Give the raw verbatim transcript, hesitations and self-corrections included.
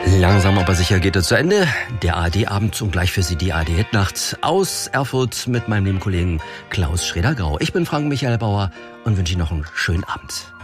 Langsam aber sicher geht es zu Ende. Der A R D-Abend und gleich für Sie die A R D-Nacht aus Erfurt mit meinem lieben Kollegen Klaus Schreder-Grau. Ich bin Frank Michael Bauer und wünsche Ihnen noch einen schönen Abend.